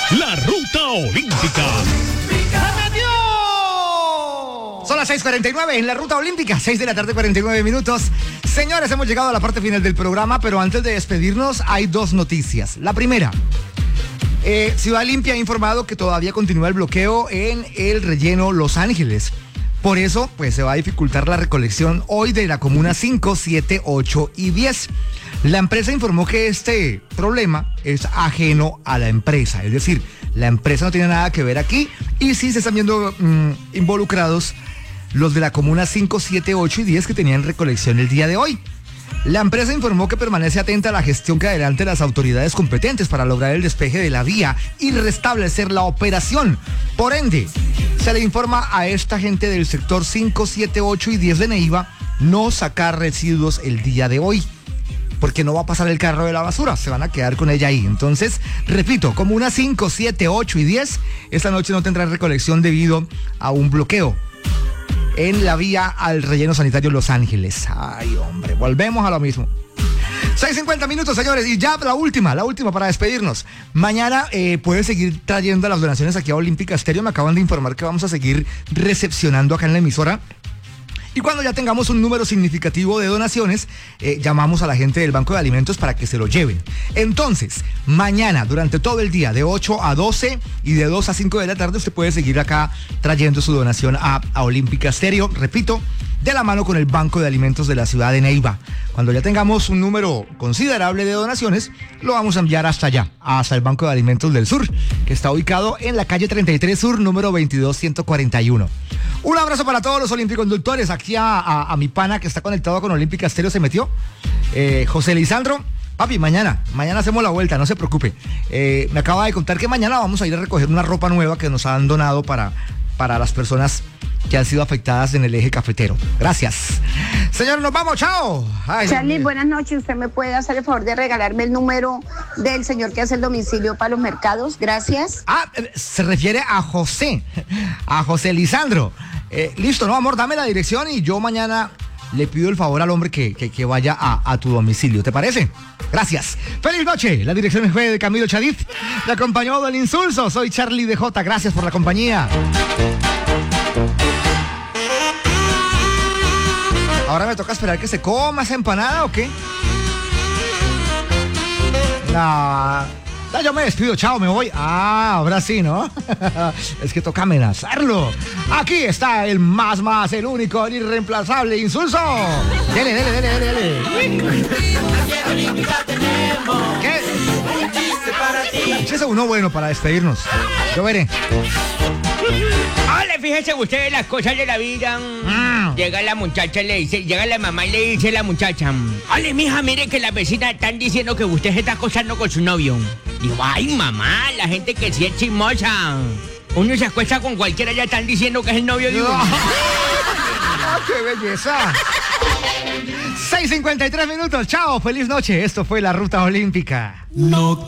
La Ruta Olímpica. Son las 6:49 en la Ruta Olímpica, 6 de la tarde, 49 minutos. Señores, hemos llegado a la parte final del programa, pero antes de despedirnos hay dos noticias. La primera, Ciudad Limpia ha informado que todavía continúa el bloqueo en el relleno Los Ángeles. Por eso, pues se va a dificultar la recolección hoy de la comuna 5, 7, 8 y 10. La empresa informó que este problema es ajeno a la empresa, es decir, la empresa no tiene nada que ver aquí y sí se están viendo involucrados los de la comuna 5, 7, 8 y 10 que tenían recolección el día de hoy. La empresa informó que permanece atenta a la gestión que adelante las autoridades competentes para lograr el despeje de la vía y restablecer la operación. Por ende, se le informa a esta gente del sector 5, 7, 8 y 10 de Neiva no sacar residuos el día de hoy, porque no va a pasar el carro de la basura, se van a quedar con ella ahí. Entonces, repito, comuna 5, 7, 8 y 10, esta noche no tendrán recolección debido a un bloqueo en la vía al relleno sanitario Los Ángeles. Ay, hombre, volvemos a lo mismo. 6:50 minutos, señores, y ya la última para despedirnos. Mañana pueden seguir trayendo las donaciones aquí a Olímpica Estéreo. Me acaban de informar que vamos a seguir recepcionando acá en la emisora. Y cuando ya tengamos un número significativo de donaciones, llamamos a la gente del Banco de Alimentos para que se lo lleven. Entonces, mañana, durante todo el día, de 8 a 12 y de 2 a 5 de la tarde, usted puede seguir acá trayendo su donación a Olímpica Estéreo. Repito, de la mano con el Banco de Alimentos de la ciudad de Neiva. Cuando ya tengamos un número considerable de donaciones, lo vamos a enviar hasta allá, hasta el Banco de Alimentos del Sur, que está ubicado en la calle 33 Sur, número 22141. Un abrazo para todos los olimpiconductores. Aquí a mi pana que está conectado con Olímpica Estéreo se metió. José Lisandro. Papi, mañana hacemos la vuelta, no se preocupe. Me acaba de contar que mañana vamos a ir a recoger una ropa nueva que nos han donado para las personas que han sido afectadas en el eje cafetero. Gracias. Señor, nos vamos, chao. Ay, Charlie, buenas noches. ¿Usted me puede hacer el favor de regalarme el número del señor que hace el domicilio para los mercados? Gracias. Se refiere a José Lisandro. Listo, no, amor, dame la dirección y yo mañana le pido el favor al hombre que vaya a tu domicilio. ¿Te parece? Gracias. ¡Feliz noche! La dirección fue de Camilo Chadid. Le acompañó del Insulso. Soy Charlie DJ. Gracias por la compañía. Ahora me toca esperar que se coma esa empanada, ¿o qué? No, yo me despido, chao, me voy. Ahora sí, ¿no? Es que toca amenazarlo. Aquí está el más, el único, el irreemplazable Insulso. Dele. ¿Qué? Échese uno bueno para despedirnos. Yo veré. Hola, fíjese ustedes las cosas de la vida. Llega la muchacha, llega la mamá y le dice a la muchacha: ole, mija, mire que las vecinas están diciendo que usted se está acostando con su novio. Digo, ay, mamá, la gente que sí es chismosa. Uno se acuesta con cualquiera, ya están diciendo que es el novio de uno. ¡Qué belleza! 6:53 minutos, chao, feliz noche. Esto fue la Ruta Olímpica. No